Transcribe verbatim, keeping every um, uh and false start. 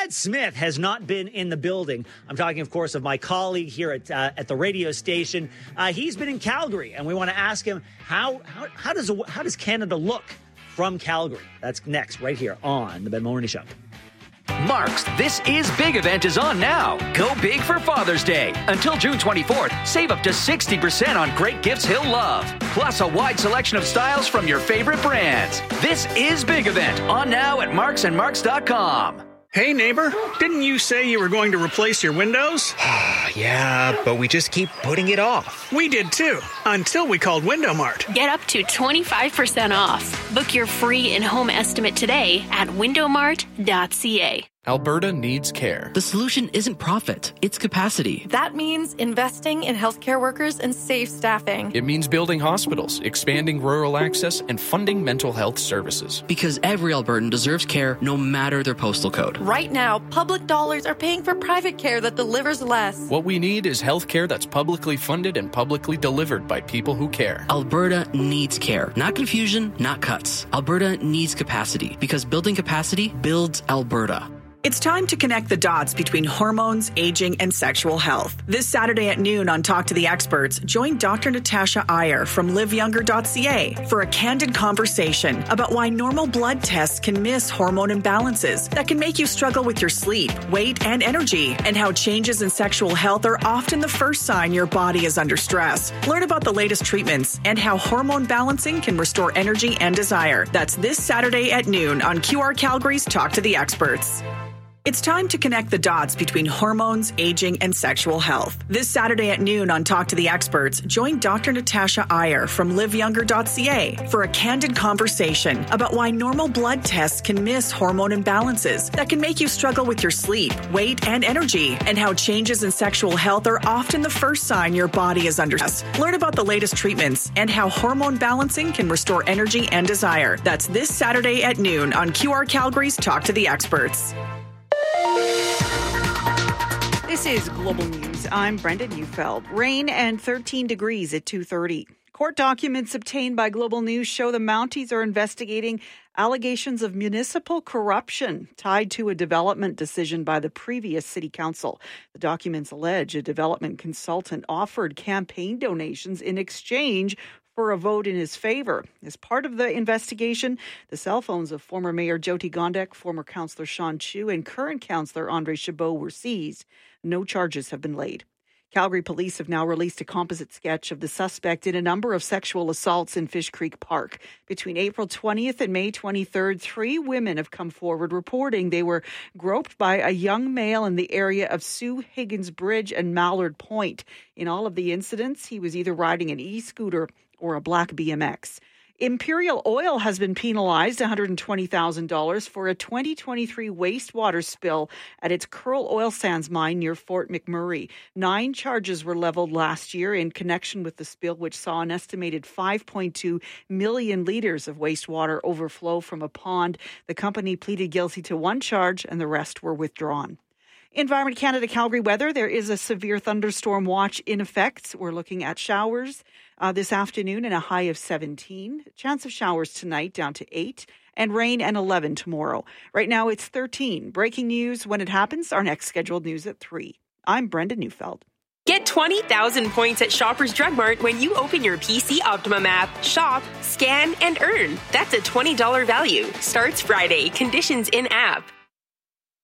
Brad Smith has not been in the building. I'm talking, of course, of my colleague here at uh, at the radio station. Uh, he's been in Calgary, and we want to ask him how how how does how does Canada look from Calgary? That's next, right here on the Ben Mulroney Show. Mark's This Is Big event is on now. Go big for Father's Day. Until June twenty-fourth, save up to sixty percent on great gifts he'll love. Plus a wide selection of styles from your favorite brands. This Is Big event on now at marks and marks dot com. Hey, neighbor, didn't you say you were going to replace your windows? Yeah, but we just keep putting it off. We did too, until we called Window Mart. Get up to twenty-five percent off. Book your free in-home estimate today at window mart dot c a. Alberta needs care. The solution isn't profit, it's capacity. That means investing in healthcare workers and safe staffing. It means building hospitals, expanding rural access, and funding mental health services. Because every Albertan deserves care no matter their postal code. Right now, public dollars are paying for private care that delivers less. What we need is health care that's publicly funded and publicly delivered by people who care. Alberta needs care. Not confusion, not cuts. Alberta needs capacity, because building capacity builds Alberta. It's time to connect the dots between hormones, aging, and sexual health. This Saturday at noon on Talk to the Experts, join Doctor Natasha Iyer from live younger dot c a for a candid conversation about why normal blood tests can miss hormone imbalances that can make you struggle with your sleep, weight, and energy, and how changes in sexual health are often the first sign your body is under stress. Learn about the latest treatments and how hormone balancing can restore energy and desire. That's this Saturday at noon on Q R Calgary's Talk to the Experts. It's time to connect the dots between hormones, aging, and sexual health. This Saturday at noon on Talk to the Experts, join Doctor Natasha Iyer from live younger dot c a for a candid conversation about why normal blood tests can miss hormone imbalances that can make you struggle with your sleep, weight, and energy, and how changes in sexual health are often the first sign your body is under stress. Learn about the latest treatments and how hormone balancing can restore energy and desire. That's this Saturday at noon on Q R Calgary's Talk to the Experts. This is Global News. I'm Brenda Neufeld. Rain and thirteen degrees at two thirty. Court documents obtained by Global News show the Mounties are investigating allegations of municipal corruption tied to a development decision by the previous city council. The documents allege a development consultant offered campaign donations in exchange for a vote in his favor. As part of the investigation, the cell phones of former Mayor Jyoti Gondek, former Councillor Sean Chu, and current Councillor Andre Chabot were seized. No charges have been laid. Calgary police have now released a composite sketch of the suspect in a number of sexual assaults in Fish Creek Park. Between April twentieth and May twenty-third, three women have come forward reporting they were groped by a young male in the area of Sue Higgins Bridge and Mallard Point. In all of the incidents, he was either riding an e-scooter or a black B M X. Imperial Oil has been penalized one hundred twenty thousand dollars for a twenty twenty-three wastewater spill at its Kearl Oil Sands mine near Fort McMurray. Nine charges were leveled last year in connection with the spill, which saw an estimated five point two million litres of wastewater overflow from a pond. The company pleaded guilty to one charge and the rest were withdrawn. Environment Canada Calgary weather. There is a severe thunderstorm watch in effect. We're looking at showers uh, this afternoon and a high of seventeen. Chance of showers tonight down to eight and rain and eleven tomorrow. Right now it's thirteen. Breaking news when it happens. Our next scheduled news at three. I'm Brenda Neufeld. Get twenty thousand points at Shoppers Drug Mart when you open your P C Optimum app. Shop, scan, and earn. That's a twenty dollars value. Starts Friday. Conditions in app.